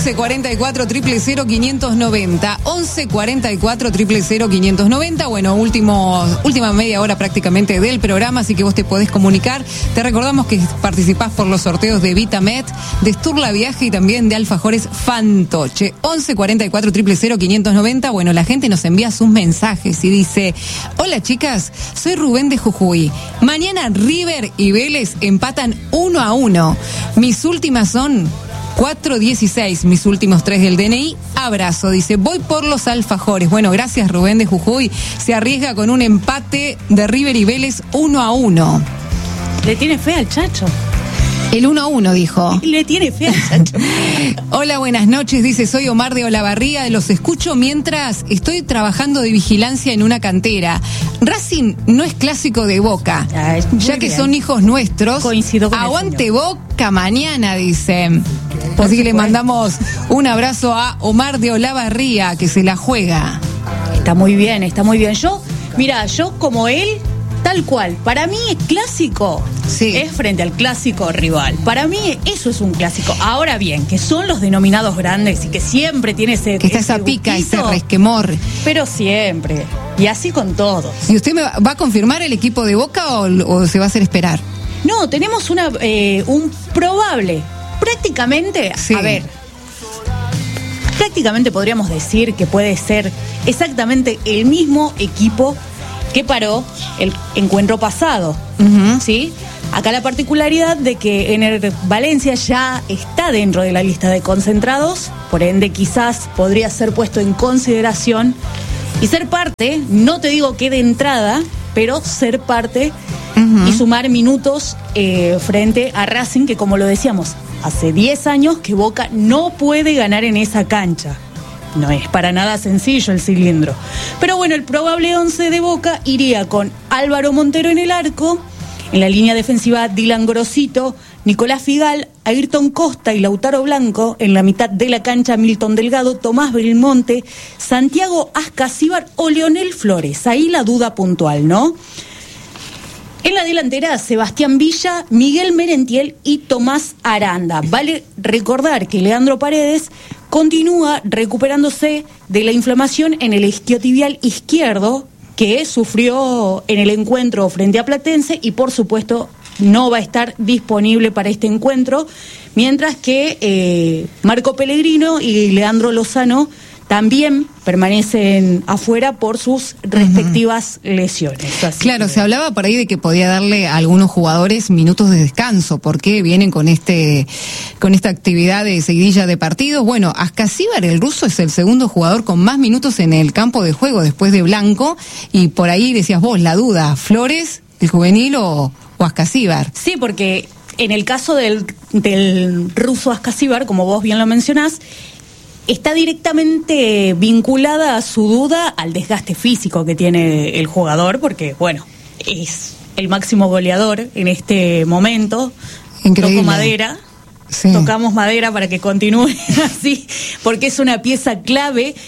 11 44 000 590. 11 44 000 590. Bueno, última media hora prácticamente del programa, así que vos te podés comunicar. Te recordamos que participás por los sorteos de Vitamed, de Sturla Viaje y también de Alfajores Fantoche. 11 44 000 590. Bueno, la gente nos envía sus mensajes y dice: hola chicas, soy Rubén de Jujuy. Mañana River y Vélez empatan 1-1. Mis últimas son 4-16, mis últimos 3 del DNI. Abrazo, dice, voy por los alfajores. Bueno, gracias Rubén de Jujuy. Se arriesga con un empate de River y Vélez 1-1. Le tiene fe al Chacho. El 1-1 dijo. Le tiene fe al Chacho. Hola, buenas noches, dice, soy Omar de Olavarría, los escucho mientras estoy trabajando de vigilancia en una cantera. Racing no es clásico de Boca, ya que son hijos nuestros. Coincido con aguante Boca mañana, dice. Así que le mandamos un abrazo a Omar de Olavarría, que se la juega. Está muy bien, está muy bien. Yo como él, tal cual. Para mí el clásico es frente al clásico rival. Para mí eso es un clásico. Ahora bien, que son los denominados grandes y que siempre tiene ese... Que está esa pica, ese resquemor. Pero siempre. Y así con todos. ¿Y usted me va a confirmar el equipo de Boca o se va a hacer esperar? No, tenemos un probable. Prácticamente, a ver, prácticamente podríamos decir que puede ser exactamente el mismo equipo que paró el encuentro pasado, ¿sí? Acá la particularidad de que el Valencia ya está dentro de la lista de concentrados, por ende quizás podría ser puesto en consideración y ser parte, no te digo que de entrada, pero ser parte y sumar minutos frente a Racing, que como lo decíamos, hace 10 años que Boca no puede ganar en esa cancha. No es para nada sencillo el cilindro. Pero bueno, el probable 11 de Boca iría con Álvaro Montero en el arco, en la línea defensiva Dylan Grosito, Nicolás Figal, Ayrton Costa y Lautaro Blanco, en la mitad de la cancha Milton Delgado, Tomás Belmonte, Santiago Ascasíbar o Leonel Flores. Ahí la duda puntual, ¿no? En la delantera, Sebastián Villa, Miguel Merentiel y Tomás Aranda. Vale recordar que Leandro Paredes continúa recuperándose de la inflamación en el isquiotibial izquierdo que sufrió en el encuentro frente a Platense y por supuesto no va a estar disponible para este encuentro, mientras que Marco Pellegrino y Leandro Lozano también permanecen afuera por sus respectivas lesiones. Así claro, se hablaba por ahí de que podía darle a algunos jugadores minutos de descanso, porque vienen con esta actividad de seguidilla de partidos. Bueno, Ascasíbar, el ruso, es el segundo jugador con más minutos en el campo de juego después de Blanco, y por ahí decías vos, la duda, ¿Flores, el juvenil o Ascasíbar? Sí, porque en el caso del ruso Ascasíbar, como vos bien lo mencionás, está directamente vinculada a su duda al desgaste físico que tiene el jugador, porque, bueno, es el máximo goleador en este momento. Increíble. Toco madera. Sí. Tocamos madera para que continúe así, porque es una pieza clave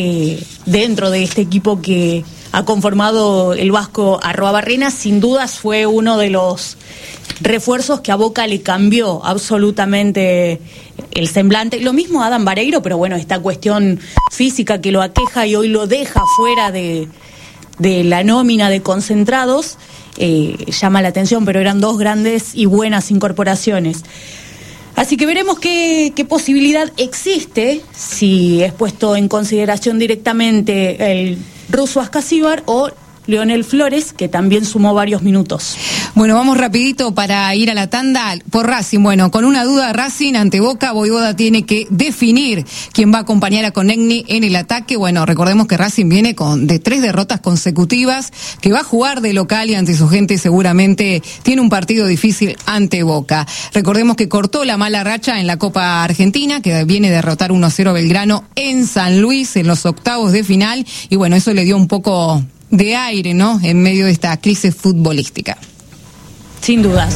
dentro de este equipo que ha conformado el vasco Arruabarrena. Sin dudas fue uno de los refuerzos que a Boca le cambió absolutamente el semblante. Lo mismo a Adam Vareiro, pero bueno, esta cuestión física que lo aqueja y hoy lo deja fuera de la nómina de concentrados llama la atención, pero eran dos grandes y buenas incorporaciones. Así que veremos qué posibilidad existe, si es puesto en consideración directamente el ruso Ascasíbar o Leonel Flores, que también sumó varios minutos. Bueno, vamos rapidito para ir a la tanda por Racing. Bueno, con una duda Racing ante Boca, Voivoda tiene que definir quién va a acompañar a Konechny en el ataque. Bueno, recordemos que Racing viene de 3 derrotas consecutivas, que va a jugar de local y ante su gente seguramente tiene un partido difícil ante Boca. Recordemos que cortó la mala racha en la Copa Argentina, que viene de derrotar 1-0 a Belgrano en San Luis en los octavos de final, y bueno, eso le dio un poco de aire, ¿no?, en medio de esta crisis futbolística. Sin dudas.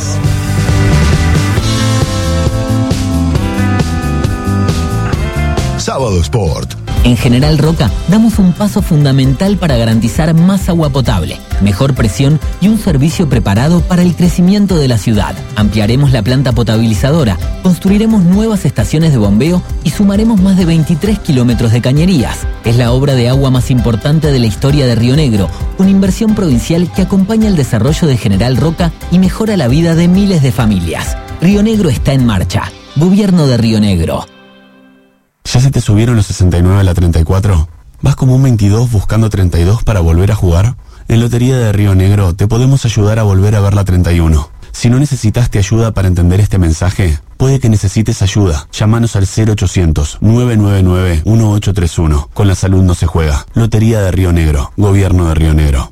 Sábado Sport. En General Roca damos un paso fundamental para garantizar más agua potable, mejor presión y un servicio preparado para el crecimiento de la ciudad. Ampliaremos la planta potabilizadora, construiremos nuevas estaciones de bombeo y sumaremos más de 23 kilómetros de cañerías. Es la obra de agua más importante de la historia de Río Negro, una inversión provincial que acompaña el desarrollo de General Roca y mejora la vida de miles de familias. Río Negro está en marcha. Gobierno de Río Negro. ¿Ya se te subieron los 69 a la 34? ¿Vas como un 22 buscando 32 para volver a jugar? En Lotería de Río Negro te podemos ayudar a volver a ver la 31. Si no necesitaste ayuda para entender este mensaje, puede que necesites ayuda. Llámanos al 0800-999-1831. Con la salud no se juega. Lotería de Río Negro. Gobierno de Río Negro.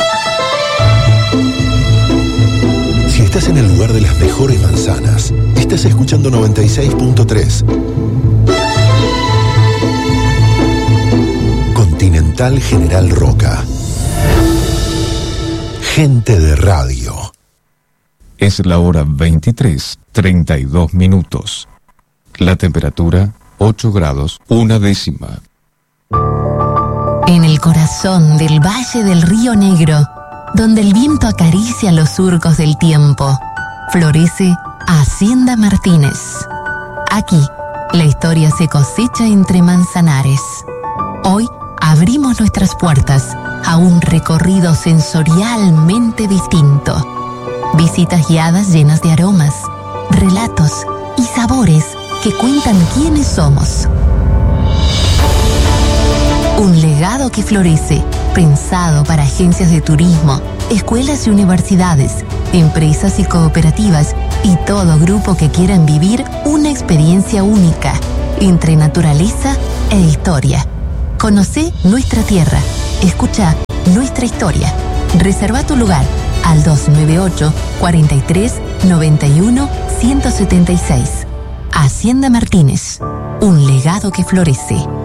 Si estás en el lugar de las mejores manzanas, estás escuchando 96.3. Continental General Roca. Gente de radio. Es la hora 23:32. La temperatura 8 grados, 1/10. En el corazón del Valle del Río Negro, donde el viento acaricia los surcos del tiempo, florece Hacienda Martínez. Aquí, la historia se cosecha entre manzanares. Hoy abrimos nuestras puertas a un recorrido sensorialmente distinto. Visitas guiadas llenas de aromas, relatos y sabores que cuentan quiénes somos. Un legado que florece, pensado para agencias de turismo, escuelas y universidades, empresas y cooperativas y todo grupo que quieran vivir una experiencia única entre naturaleza e historia. Conocé nuestra tierra, escucha nuestra historia. Reserva tu lugar al 298 43 91 176. Hacienda Martínez, un legado que florece.